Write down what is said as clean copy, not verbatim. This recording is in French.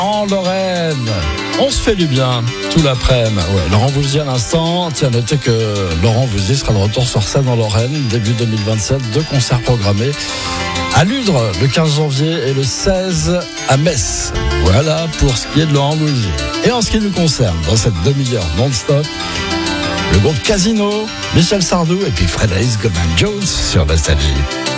En Lorraine, on se fait du bien tout l'après-midi. Ouais, Laurent Voulzy à l'instant. Tiens, notez que Laurent Voulzy sera de retour sur scène en Lorraine début 2027. 2 concerts programmés à Ludre le 15 janvier et le 16 à Metz. Voilà pour ce qui est de Laurent Voulzy. Et en ce qui nous concerne, dans cette demi-heure non-stop, le groupe Casino, Michel Sardou et puis Frédéric Goldman-Jones sur Nostalgie.